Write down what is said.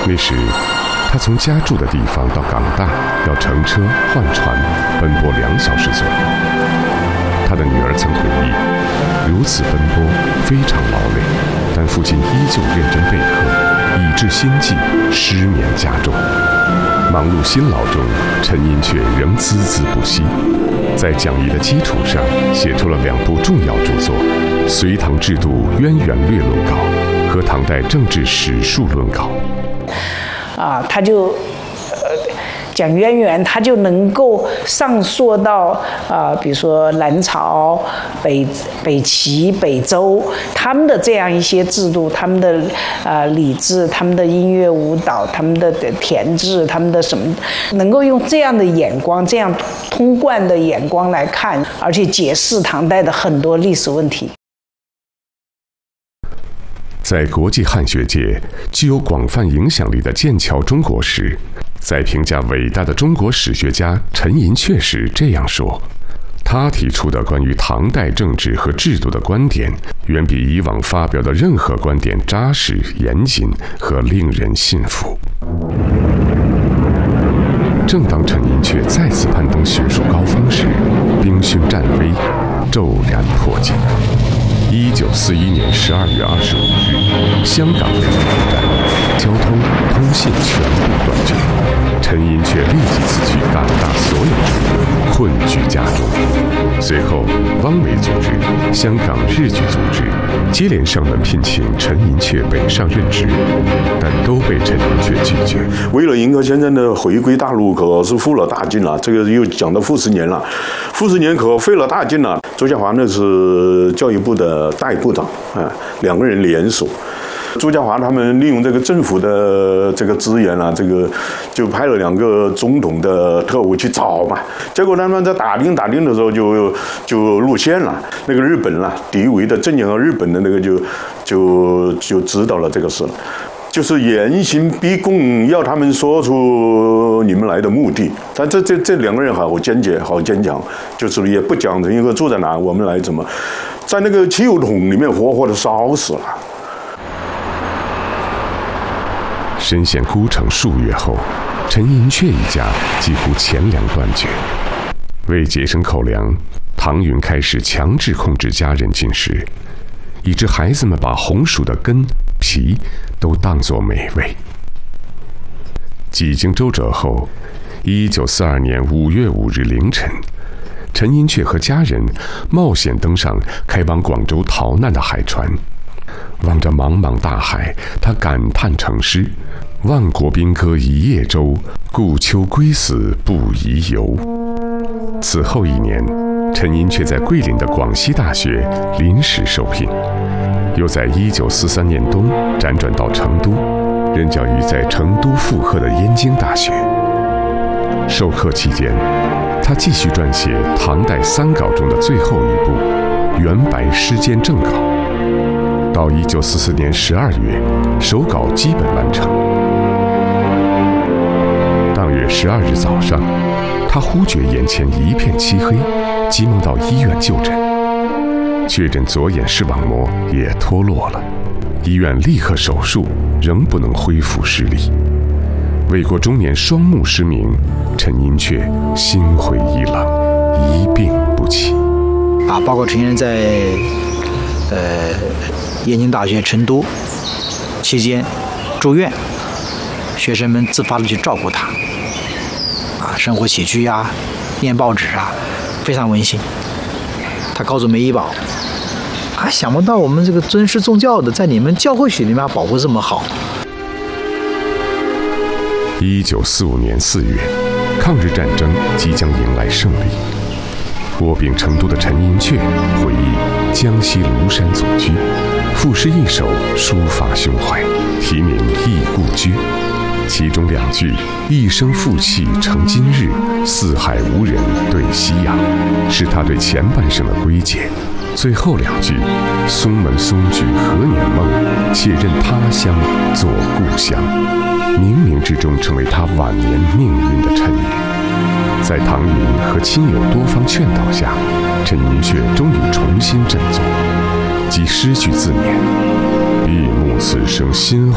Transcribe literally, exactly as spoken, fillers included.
那时他从家住的地方到港大要乘车换船奔波两小时左右。他的女儿曾回忆，如此奔波非常劳累，但父亲依旧认真备课，以致心悸，失眠加重。忙碌辛劳中，陈寅恪仍孜孜不息，在讲义的基础上写出了两部重要著作《隋唐制度渊源略论稿》和《唐代政治史述论稿》。 啊，他就呃讲渊源，他就能够上溯到啊、呃，比如说南朝、北北齐、北周他们的这样一些制度，他们的呃礼制、他们的音乐舞蹈、他们的田制、他们的什么，能够用这样的眼光、这样通贯的眼光来看，而且解释唐代的很多历史问题。 在国际汉学界具有广泛影响力的剑桥中国史，在评价伟大的中国史学家陈寅恪时这样说：他提出的关于唐代政治和制度的观点，远比以往发表的任何观点扎实、严谨和令人信服。正当陈寅恪再次攀登学术高峰时，兵凶战危，骤然迫近。一九四一年十二月二十五日，香港开始作战，交通、通信全部断绝。陈寅恪立即辞去港大所有职务，困居家中。随后，汪伪组织、香港日据组织接连上门聘请陈寅恪北上任职，但都被陈寅恪拒绝。 为了迎合先生的回归大陆，可是费了大劲了。这个又讲到傅斯年了，傅斯年可费了大劲了。周家华那是教育部的代部长啊，两个人联手。周家华他们利用这个政府的这个资源啊，这个就派了两个总统的特务去找嘛。结果他们在打听打听的时候就就露馅了。那个日本啦、啊，敌伪的镇压日本的那个就就就知道了这个事了。就是严刑逼供，要他们说出你们来的目的。但这这这两个人好坚决，好坚强，就是也不讲陈寅恪住在哪，我们来怎么，在那个汽油桶里面活活的烧死了。 身陷孤城数月后，陈寅恪一家几乎钱粮断绝。为节省口粮，唐云开始强制控制家人进食，以致孩子们把红薯的根、皮都当作美味。几经周折后，一九四二年五月五日凌晨，陈寅恪和家人冒险登上开往广州逃难的海船。望着茫茫大海，他感叹成诗：万国兵戈一叶舟，故丘归死不宜游。此后一年，陈寅恪在桂林的广西大学临时受聘，又在一九四三年冬辗转到成都，任教于在成都附贺的燕京大学。授课期间，他继续撰写唐代三稿中的最后一部《元白诗间正稿》。到一九四四年十二月，手稿基本完成。当月十二日早上，他忽觉眼前一片漆黑，急忙到医院就诊，确诊左眼视网膜也脱落了。医院立刻手术，仍不能恢复视力。为国中年双目失明，陈寅恪心灰意冷，一病不起。 啊，包括陈先生在呃燕京大学成都期间住院，学生们自发的去照顾他，啊，生活起居啊，念报纸啊，非常温馨。他告诉梅一宝，啊，想不到我们这个尊师重教的，在你们教会学里面保护这么好。 一九四五年四月，抗日战争即将迎来胜利。卧病成都的陈寅恪回忆江西庐山祖居，赋诗一首抒发胸怀，题名《忆故居》。其中两句“一生负气成今日，四海无人对夕阳”，是他对前半生的归结。最后两句“松门松菊何年梦，且任他乡作故乡”，冥冥之中成为他晚年命运的谶语。在唐云和亲友多方劝导下，陈寅恪终于重新振作，即诗句自勉：“闭目此生心